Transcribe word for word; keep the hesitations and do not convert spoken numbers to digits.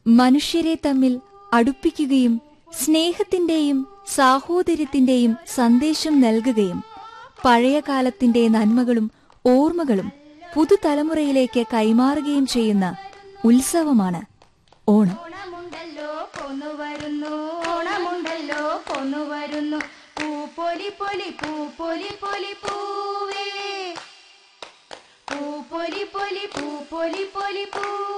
മനുഷ്യരെ തമ്മിൽ അടുപ്പിക്കുകയും സ്നേഹത്തിന്റെയും സാഹോദര്യത്തിന്റെയും സന്ദേശം നൽകുകയും പഴയകാലത്തിന്റെ നന്മകളും ഓർമ്മകളും പുതുതലമുറയിലേക്ക് കൈമാറുകയും ചെയ്യുന്ന ഉത്സവമാണ് ഓണം. ഓണമുണ്ടല്ലോ പോന്നുവരുന്നു, ഓണമുണ്ടല്ലോ പോന്നുവരുന്നു, പൂ പൊലി പൊലി പൂ പൊലി പൊലി പൂവേ, പൂ പൊലി പൊലി പൂ പൊലി പൊലി പൂ